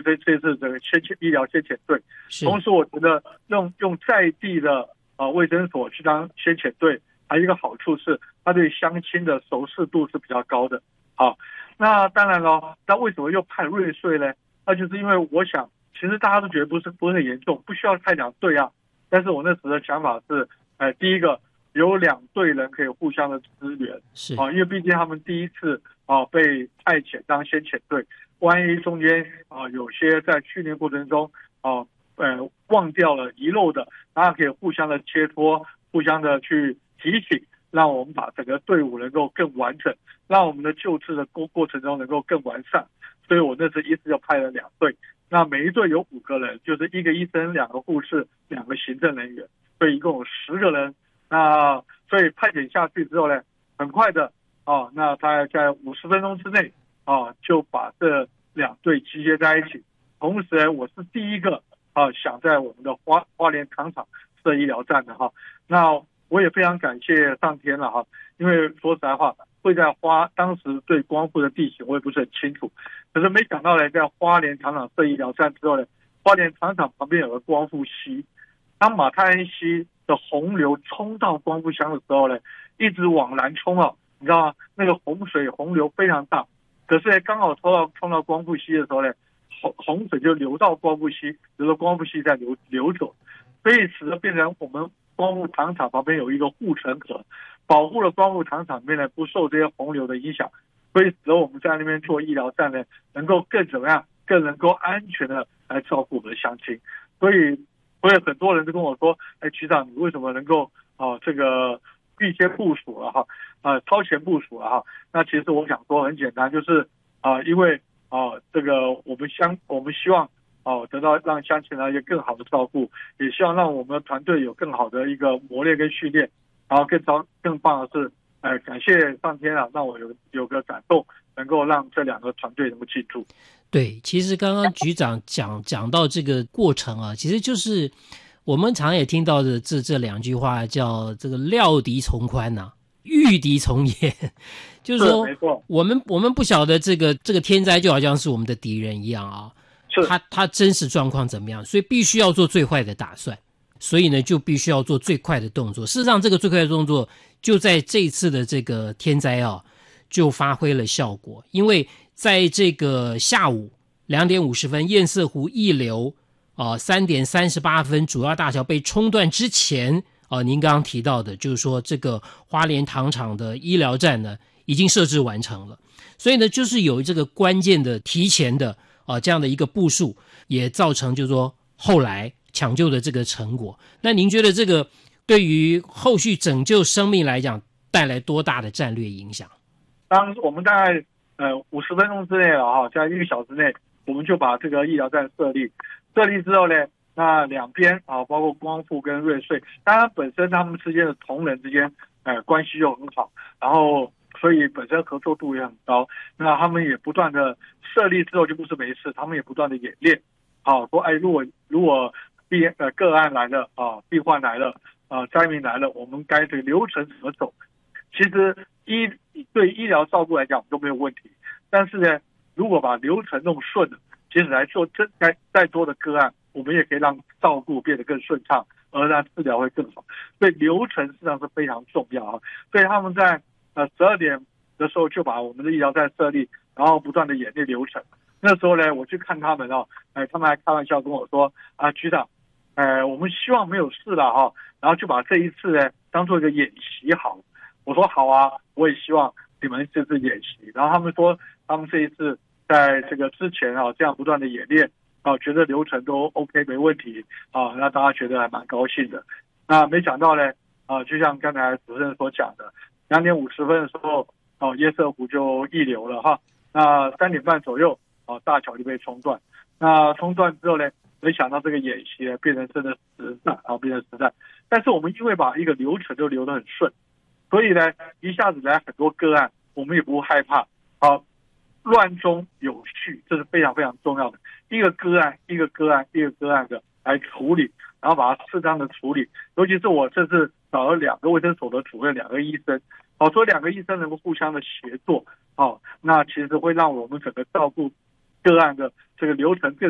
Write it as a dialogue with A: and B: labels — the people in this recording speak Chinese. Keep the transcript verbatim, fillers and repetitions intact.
A: 育这这次这个先遣医疗先遣队，同时我觉得用用在地的啊卫生所去当先遣队，还有一个好处是它对乡亲的熟识度是比较高的。好，那当然了，那为什么又派瑞穗呢？那就是因为我想，其实大家都觉得不是不是很严重，不需要派两队啊。但是我那时的想法是，呃，第一个有两队人可以互相的支援，
B: 是
A: 啊，因为毕竟他们第一次啊被派遣当先遣队，万一中间啊有些在训练过程中啊呃忘掉了遗漏的，大家可以互相的切磋，互相的去提醒，让我们把整个队伍能够更完整，让我们的救治的过过程中能够更完善。所以我那次一次就派了两队，那每一队有五个人，就是一个医生、两个护士、两个行政人员，所以一共有十个人。那所以派遣下去之后呢，很快的啊，那他在五十分钟之内啊，就把这两队集结在一起。同时呢，我是第一个啊想在我们的花花莲糖厂设医疗站的哈。那我也非常感谢上天了哈，因为说实在话，会在花当时对光复的地形我也不是很清楚，可是没想到呢，在花莲糖厂设医疗站之后呢，花莲糖厂旁边有个光复溪，当马太安溪的洪流冲到光复乡的时候呢，一直往南冲啊，你知道吗？那个洪水洪流非常大，可是呢，刚好冲到冲到光复溪的时候呢，洪洪水就流到光复溪，流到光复溪再流流走，所以使得变成我们光复糖厂旁边有一个护城河，保护了光复糖厂里面呢不受这些洪流的影响，所以使得我们在那边做医疗站呢，能够更怎么样，更能够安全的来照顾我们的乡亲。所以，所以很多人都跟我说：“哎，局长，你为什么能够哦、呃、这个预先部署了哈，呃超前部署了哈？”那其实我想说很简单，就是啊、呃，因为啊、呃、这个我们乡我们希望。哦，得到让乡亲一个更好的照顾，也希望让我们的团队有更好的一个磨练跟训练，然后更糟更棒的是，呃，感谢上天啊，让我有有个感动，能够让这两个团队能够记住。
B: 对，其实刚刚局长讲讲到这个过程啊，其实就是我们常也听到的这这两句话，叫这个料敌从宽呐、啊，御敌从严，就是说，我们我们不晓得这个这个天灾就好像是我们的敌人一样啊。他他真实状况怎么样，所以必须要做最坏的打算，所以呢就必须要做最快的动作。事实上这个最快的动作就在这一次的这个天灾啊就发挥了效果，因为在这个下午两点五十分堰塞湖溢流啊三点三十八分主要大桥被冲断之前啊，您刚刚提到的就是说这个花莲糖厂的医疗站呢已经设置完成了，所以呢就是有这个关键的提前的啊，这样的一个部署也造成就是说后来抢救的这个成果。那您觉得这个对于后续拯救生命来讲带来多大的战略影响？
A: 当我们大概呃五十分钟之内了哈，在一个小时内我们就把这个医疗站设立，设立之后呢，那两边啊包括光复跟瑞穗，当然本身他们之间的同仁之间呃关系就很好，然后所以本身合作度也很高，那他们也不断的设立之后就不是没事，他们也不断的演练，好、啊、说哎，如果如果病呃个案来了啊，病患来了啊，灾民来了，我们该这个流程怎么走？其实医对医疗照顾来讲都没有问题，但是呢，如果把流程弄顺了，即使来做这该再多的个案，我们也可以让照顾变得更顺畅，而让治疗会更好。所以流程实际上是非常重要啊。所以他们在呃十二点的时候就把我们的医疗站设立，然后不断的演练流程。那时候呢，我去看他们哦，哎，他们还开玩笑跟我说啊，局长，呃，我们希望没有事了哈、哦，然后就把这一次呢当做一个演习好。我说好啊，我也希望你们这次演习。然后他们说，他们这一次在这个之前啊，这样不断的演练啊，觉得流程都 OK 没问题啊，让大家觉得还蛮高兴的。那没想到呢，啊，就像刚才主持人所讲的，两点五十分的时候，哦、啊，堰塞湖就溢流了哈。那三点半左右，啊，大桥就被冲断。那冲断之后呢，没想到这个演习呢变成真的实战啊，变成实战。但是我们因为把一个流程都流得很顺。所以呢，一下子来很多个案，我们也不害怕。好，乱中有序，这是非常非常重要的。一个个案，一个个案，一个个案的来处理，然后把它适当的处理。尤其是我这次找了两个卫生所的主任，两个医生，好，所以两个医生能够互相的协作，好，那其实会让我们整个照顾个案的这个流程更